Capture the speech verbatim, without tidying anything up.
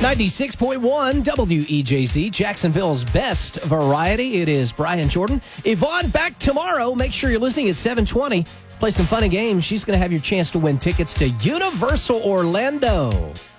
ninety-six point one W E J Z, Jacksonville's best variety. It is Brian Jordan. Yvonne back tomorrow. Make sure you're listening at seven twenty. Play some fun and games. She's going to have your chance to win tickets to Universal Orlando.